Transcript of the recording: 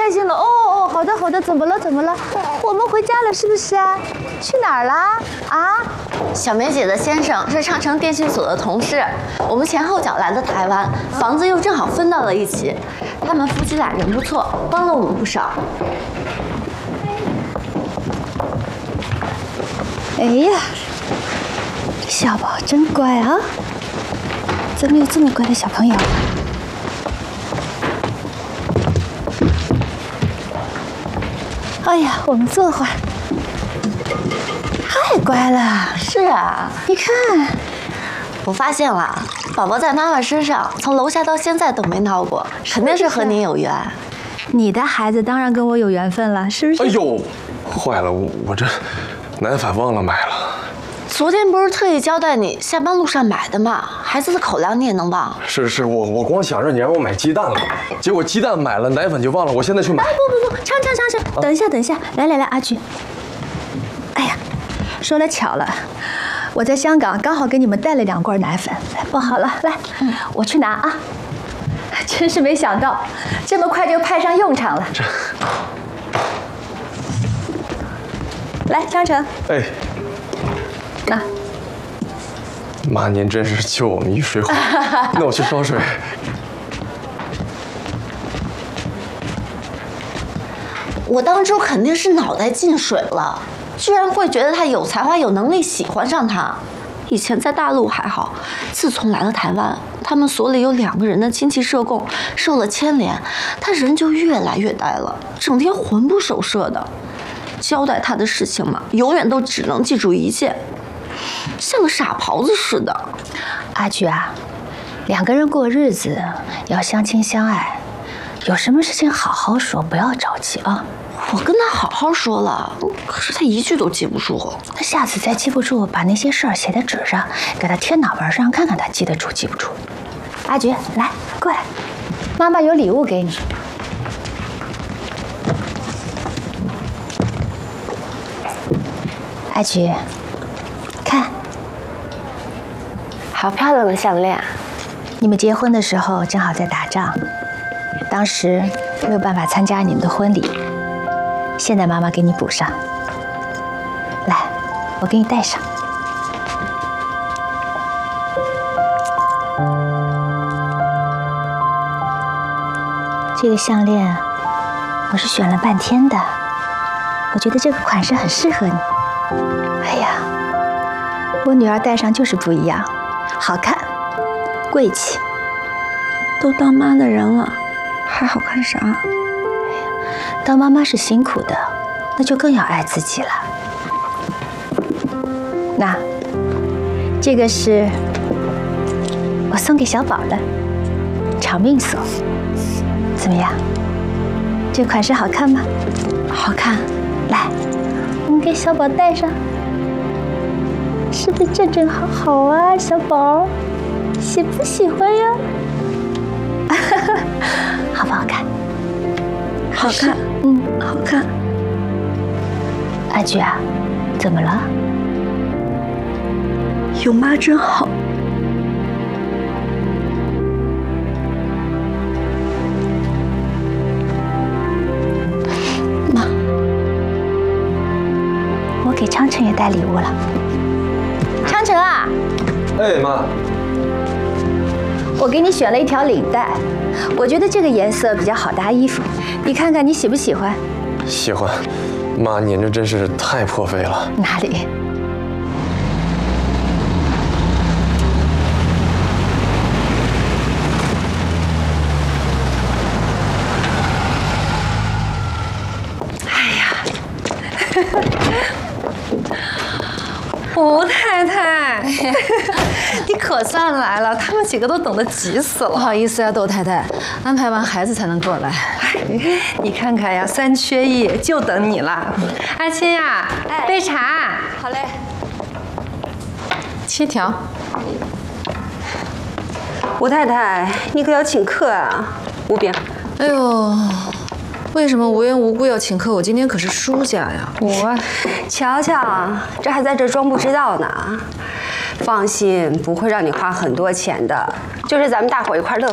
开心了。哦，好的好的，怎么了怎么了？我们回家了是不是啊？去哪儿啦？啊？ 小梅姐的先生是长城电信所的同事，我们前后脚来的台湾，房子又正好分到了一起。他们夫妻俩人不错，帮了我们不少。 哎呀，这小宝真乖啊！怎么有这么乖的小朋友？哎呀，我们坐会儿。太乖了。 是啊， 你看， 我发现了，宝宝在妈妈身上，从楼下到现在都没闹过，肯定是和你有缘。 你的孩子当然跟我有缘分了，是不是？ 哎呦，坏了，我这奶粉忘了买了。 昨天不是特意交代你下班路上买的吗？孩子的口粮你也能忘？ 是，我光想着你让我买鸡蛋了，结果鸡蛋买了，奶粉就忘了，我现在去买。 哎，不，长，等一下，来，阿菊。哎呀，说来巧了，我在香港刚好给你们带了2罐奶粉，包好了，来，我去拿啊。真是没想到，这么快就派上用场了。来，张成。 哎， 那。 妈，您真是救我们一水火。那我去烧水。 我当初肯定是脑袋进水了，居然会觉得他有才华、有能力，喜欢上他。以前在大陆还好，自从来了台湾，他们所里有2个人的亲戚社供受了牵连，他人就越来越呆了，整天魂不守舍的。交代他的事情嘛，永远都只能记住一件，像个傻狍子似的。 阿菊啊，2个人过日子要相亲相爱，有什么事情好好说，不要着急啊。 我跟他好好说了，可是他一句都记不住。 那下次再记不住，把那些事儿写在纸上，给他贴脑门上，看看他记得住记不住。阿菊，来，过来，妈妈有礼物给你。阿菊，看， 好漂亮的项链。 你们结婚的时候正好在打仗，当时没有办法参加你们的婚礼，现在妈妈给你补上。来，我给你戴上。这个项链我是选了半天的，我觉得这个款式很适合你。哎呀，我女儿戴上就是不一样，好看，贵气。 都当妈的人了，还好看啥？ 当妈妈是辛苦的，那就更要爱自己了。那，这个是我送给小宝的长命锁，怎么样？这款式好看吗？ 好看。 来，我们给小宝戴上，是不是正正好好啊？小宝，喜不喜欢呀？好不好看？ 好看，好看。 阿菊啊，怎么了？ 有妈真好。妈， 我给昌成也带礼物了。昌成啊！ 哎，妈。 我给你选了一条领带，我觉得这个颜色比较好搭衣服，你看看你喜不喜欢？ 喜欢。妈，您这真是太破费了。 哪里？ 吴太太，你可算来了，他们几个都等得急死了。 不好意思呀，窦太太，安排完孩子才能过来。 你看看呀，3缺1，就等你了。阿青呀，杯茶。 好嘞。7条。 吴太太，你可要请客啊！吴炳。 哎呦，为什么无缘无故要请客？我今天可是输家呀！ 我，瞧瞧，这还在这装不知道呢。放心，不会让你花很多钱的，就是咱们大伙一块乐